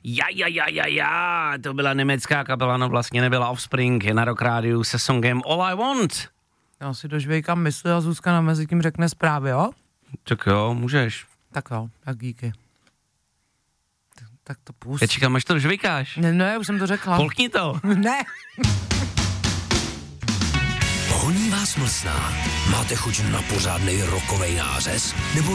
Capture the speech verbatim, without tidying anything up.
Ja, ja, ja, ja, ja, to byla německá kapela, no vlastně nebyla Offspring, je na Rock Rádiu se songem All I Want. Já si dožvejkám mysli a Zuzka nám mezi tím řekne zprávy, jo? Tak jo, můžeš. Tak jo, tak díky. Tak to pust. Já čekám, až to dožvejkáš. Ne, ne, už jsem to řekla. Polkni to. Ne. Honí vás mlsná? Máte chuť na pořádnej rokovej nářez? Nebo